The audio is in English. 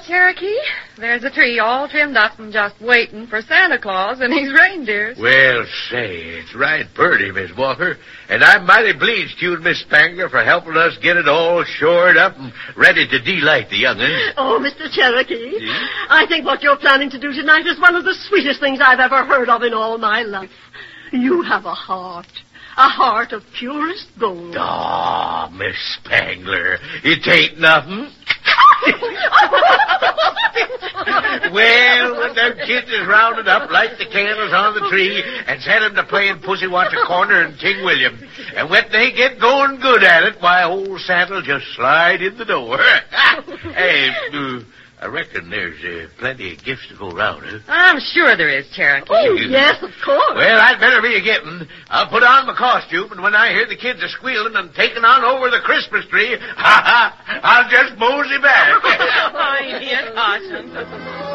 Cherokee. There's a tree all trimmed up and just waiting for Santa Claus and his reindeers. Well, say, it's right pretty, Miss Walker. And I'm mighty pleased to you and Miss Spangler for helping us get it all shored up and ready to delight the young'uns. Oh, Mr. Cherokee, I think what you're planning to do tonight is one of the sweetest things I've ever heard of in all my life. You have a heart of purest gold. Oh, Miss Spangler, it ain't nothing. Well, when them kids is rounded up, light the candles on the tree and set 'em to playing Pussy Wants a Corner and King William. And when they get going good at it, why, old Santa'll just slide in the door. Hey, I reckon there's plenty of gifts to go round, huh? I'm sure there is, Cherokee. Oh, yes, of course. Well, I'd better be a-getting. I'll put on my costume, and when I hear the kids are squealing and taking on over the Christmas tree, I'll just mosey back. Oh, dear caution.